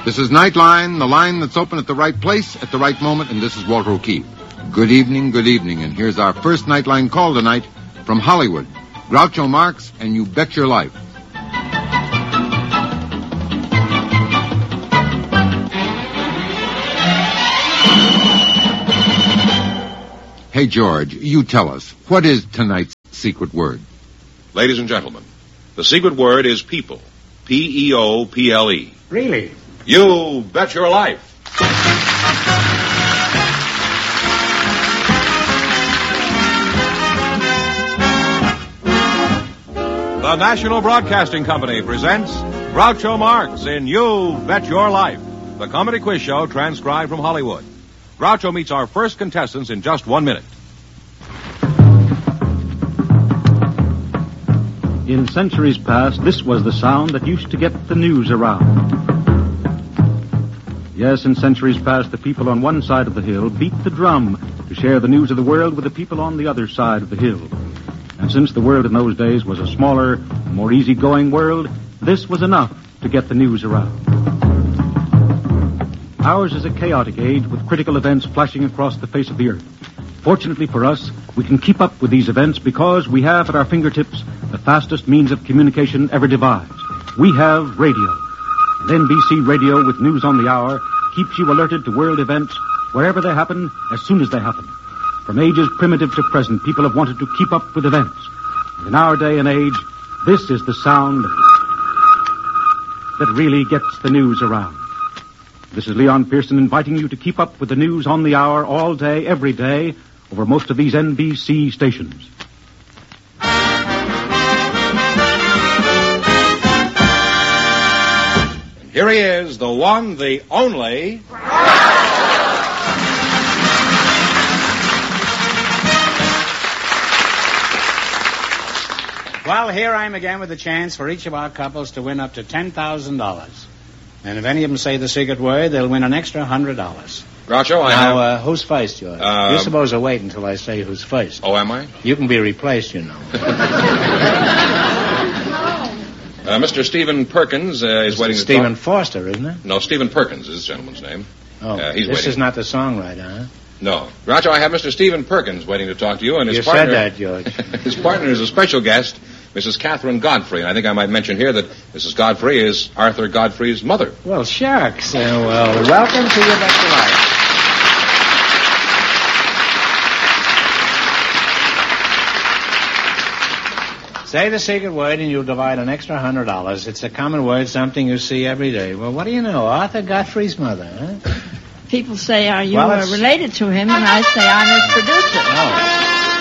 This is Nightline, the line that's open at the right place at the right moment, and this is Walter O'Keefe. Good evening, and here's our first Nightline call tonight from Hollywood. Groucho Marx and You Bet Your Life. Hey, George, you tell us, what is tonight's secret word? Ladies and gentlemen, the secret word is people. P-E-O-P-L-E. Really? You bet your life. The National Broadcasting Company presents Groucho Marx in You Bet Your Life, the comedy quiz show transcribed from Hollywood. Groucho meets our first contestants in just 1 minute. In centuries past, this was the sound that used to get the news around. Yes, in centuries past, the people on one side of the hill beat the drum to share the news of the world with the people on the other side of the hill. And since the world in those days was a smaller, more easygoing world, this was enough to get the news around. Ours is a chaotic age with critical events flashing across the face of the earth. Fortunately for us, we can keep up with these events because we have at our fingertips the fastest means of communication ever devised. We have radio. And NBC Radio with news on the hour keeps you alerted to world events wherever they happen, as soon as they happen. From ages primitive to present, people have wanted to keep up with events. And in our day and age, this is the sound that really gets the news around. This is Leon Pearson inviting you to keep up with the news on the hour all day, every day, over most of these NBC stations. Here he is, the one, the only... Well, here I am again with a chance for each of our couples to win up to $10,000. And if any of them say the secret word, they'll win an extra $100. Groucho, Now, who's first, George? You're supposed to wait until I say who's first. Oh, am I? You can be replaced, you know. Mr. Stephen Perkins is waiting to Stephen talk. Foster, isn't it? No, Stephen Perkins is this gentleman's name. Oh, he's this waiting. is not the songwriter, huh? No. Groucho, I have Mr. Stephen Perkins waiting to talk to you, and his You partner... said that, George. His partner is a special guest, Mrs. Catherine Godfrey. And I think I might mention here that Mrs. Godfrey is Arthur Godfrey's mother. Well, shucks. Welcome to You Bet Your Life. Say the secret word and you'll divide an extra $100. It's a common word, something you see every day. Well, what do you know? Arthur Godfrey's mother, huh? People say, are you related to him? And I say, I'm his producer. Oh.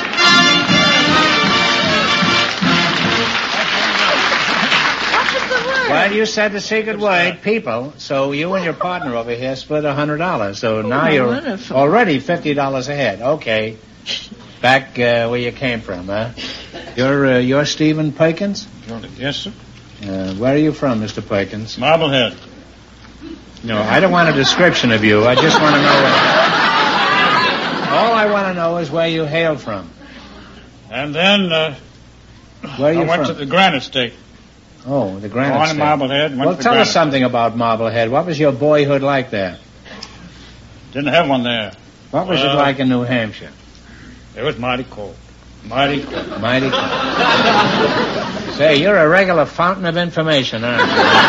Well, you said the secret word, people, so you and your partner over here split $100. So now you're wonderful. already $50 ahead. Okay. Back where you came from, huh? You're Stephen Perkins? Yes, sir. Where are you from, Mr. Perkins? Marblehead. No, I don't want a description of you. I just want to know all I want to know is where you hail from. And then Where are you I went from? to the Granite State. Oh, the Granite Born State. in Marblehead. Went Well, to tell us Granite. something about Marblehead. What was your boyhood like there? Didn't have one there. What was it Well- like in New Hampshire? It was mighty cold. Mighty cold. Mighty cool. Say, you're a regular fountain of information, aren't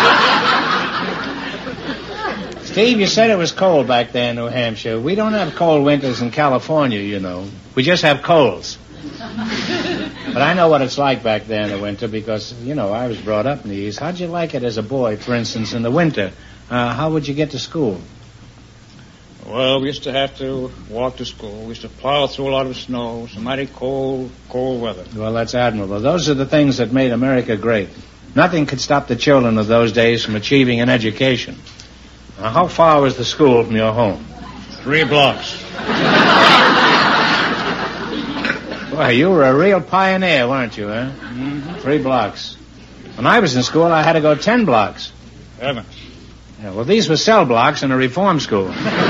you? Steve, you said it was cold back there in New Hampshire. We don't have cold winters in California, you know. We just have colds. But I know what it's like back there in the winter because, you know, I was brought up in the East. How'd you like it as a boy, for instance, in the winter? How would you get to school? Well, we used to have to walk to school. We used to plow through a lot of snow. Some mighty cold weather. Well, that's admirable. Those are the things that made America great. Nothing could stop the children of those days from achieving an education. Now, how far was the school from your home? 3 blocks. Well, you were a real pioneer, weren't you, huh? Mm-hmm. 3 blocks. When I was in school, I had to go 10 blocks. Heavens. Yeah, well, these were cell blocks in a reform school.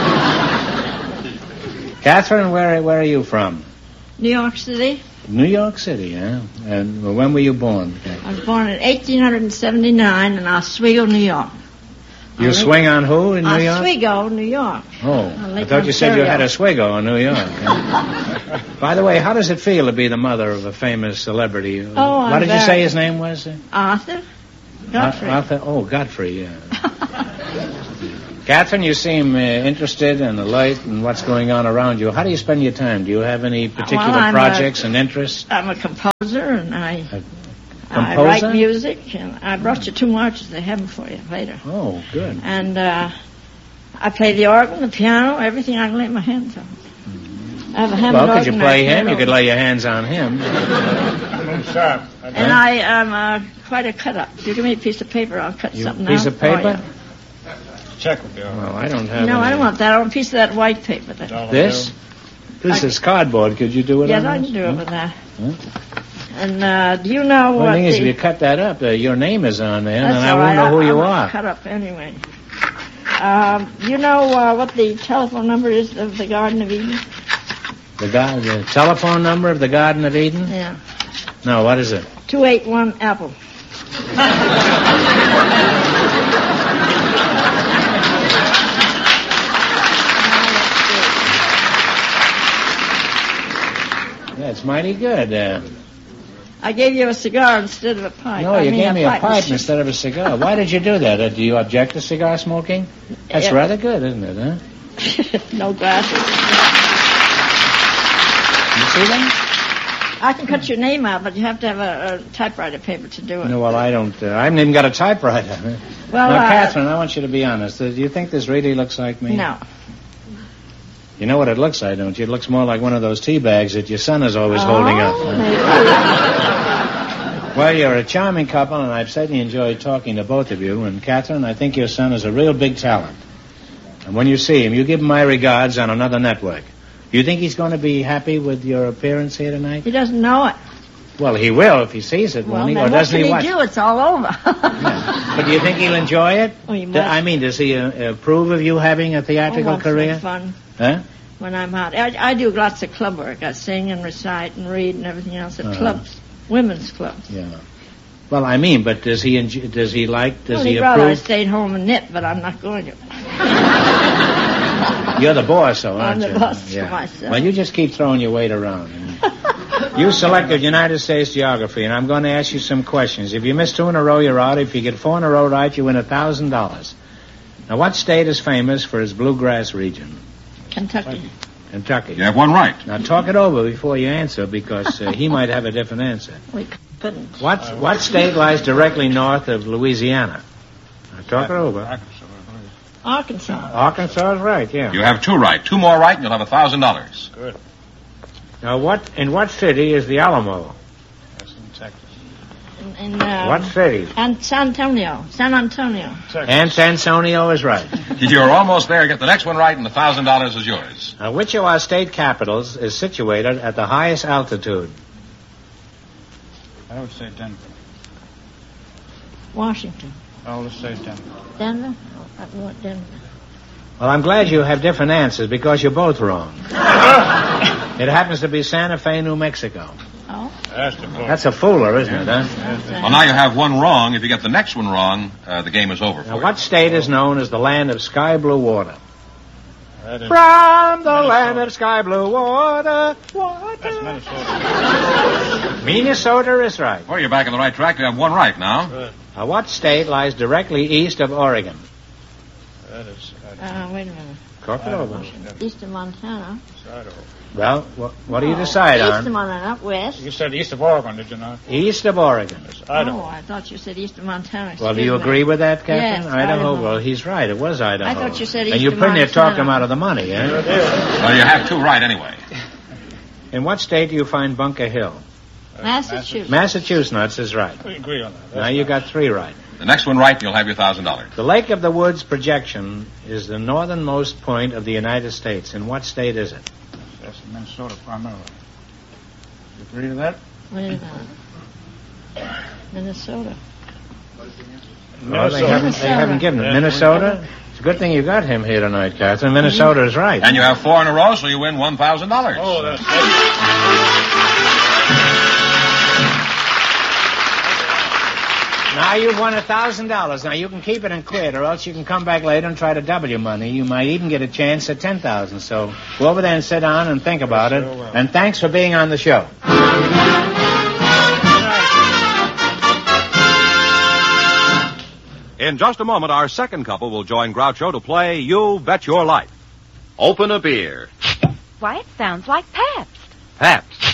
Catherine, where are you from? New York City. New York City, huh? And when were you born? I was born in 1879 in Oswego, New York. You swing on who in New York? Oswego, New York. Oh, I thought you said you had Oswego in New York. By the way, how does it feel to be the mother of a famous celebrity? What did you say his name was? Arthur Godfrey. Godfrey, yeah. Catherine, you seem interested and alert in what's going on around you. How do you spend your time? Do you have any particular projects and interests? I'm a composer, and I write music, and I brought you 2 marches. They have them for you later. Oh, good. And I play the organ, the piano, everything I can lay my hands on. I have a Hammond organ. Could you play him? You could lay your hands on him. And I am quite a cut-up. If you give me a piece of paper, I'll cut something out. Piece of paper? Check with you. Well, I don't have No, I don't want that. I want a piece of that white paper. This? This is cardboard. Could you do it Yes, on I this? can do it with that. And do you know what... The thing is, if you cut that up, your name is on there, and I won't know who you are. Cut up anyway. You know what the telephone number is of the Garden of Eden? The telephone number of the Garden of Eden? Yeah. No, what is it? 281 Apple. That's mighty good. I gave you a cigar instead of a pipe. No, you gave me a pipe instead of a cigar. Why did you do that? Do you object to cigar smoking? That's rather good, isn't it, huh? No glasses. You see them? I can cut your name out, but you have to have a typewriter paper to do it. No, well, I don't. I haven't even got a typewriter. Well, now, Catherine, I want you to be honest. Do you think this really looks like me? No. You know what it looks like, don't you? It looks more like one of those tea bags that your son is always holding up. Well, you're a charming couple, and I've certainly enjoyed talking to both of you. And, Catherine, I think your son is a real big talent. And when you see him, you give him my regards on another network. Do you think he's going to be happy with your appearance here tonight? He doesn't know it. Well, he will if he sees it, won't he? Or doesn't he? What can he do? It's all over. Yeah. But do you think he'll enjoy it? Oh, he must. I mean, does he approve of you having a theatrical career? Fun. Huh? When I'm out. I do lots of club work. I sing and recite and read and everything else at clubs. Women's clubs. Yeah. Well, I mean, but does he approve? He'd rather I stayed home and knit, but I'm not going to. You're the boss, though, aren't you? I'm the boss for myself. Well, you just keep throwing your weight around. You selected United States geography, and I'm going to ask you some questions. If you miss 2 in a row, you're out. If you get 4 in a row right, you win $1,000. Now, what state is famous for its bluegrass region? Kentucky. Kentucky. You have 1 right. Now, talk it over before you answer, because he might have a different answer. We couldn't. What state lies directly north of Louisiana? Now, talk it over. Arkansas. Arkansas is right, yeah. You have 2 right. 2 more right, and you'll have $1,000. Good. Now, in what city is the Alamo? That's in Texas. What city? And San Antonio. Texas. And San Antonio is right. You're almost there. Get the next one right, and the $1,000 is yours. Now, which of our state capitals is situated at the highest altitude? I would say Denver. Washington. I would say Denver. Denver? I want Denver. Well, I'm glad you have different answers because you're both wrong. It happens to be Santa Fe, New Mexico. Oh? That's a fooler, isn't it, huh? Well, now you have 1 wrong. If you get the next one wrong, the game is over for Now, you. what state is known as the land of sky blue water? From the land of sky blue water. That's Minnesota. Minnesota is right. Well, you're back on the right track. You have 1 right now. Good. Now, what state lies directly east of Oregon? That is Wait a minute. Talk it over. East of Montana. Idaho. Well, what do you decide on? East of Montana, west. You said east of Oregon, did you not? East of Oregon. It's Idaho. Oh, I thought you said east of Montana. Well, do you agree with that, Captain? Yes, Idaho. Idaho. Well, he's right. It was Idaho. I thought you said east And you of pretty near Montana. talked him out of the money, eh? Well, you have 2 right anyway. In what state do you find Bunker Hill? Massachusetts. Massachusetts is right. We agree on that. Now you got 3 right. The next one right, and you'll have your $1,000. The Lake of the Woods projection is the northernmost point of the United States. In what state is it? That's in Minnesota primarily. You agree to that? Wait a minute. Minnesota. Well, they haven't given it. Minnesota? It's a good thing you got him here tonight, Catherine. Minnesota is right. And you have 4 in a row, so you win $1,000. Oh, that's Now you've won $1,000. Now you can keep it and quit, or else you can come back later and try to double your money. You might even get a chance at $10,000. So go over there and sit down and think about it. And thanks for being on the show. In just a moment, our second couple will join Groucho to play You Bet Your Life. Open a beer. Why, it sounds like Pabst. Pabst.